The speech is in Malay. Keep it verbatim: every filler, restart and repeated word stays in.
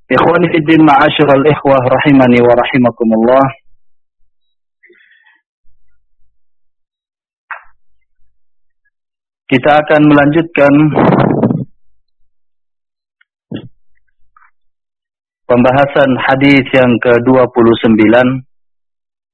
Ikhwani fiddin ma'asyiral ikhwah rahimani wa rahimakumullah. Kita akan melanjutkan pembahasan hadis yang ke dua puluh sembilan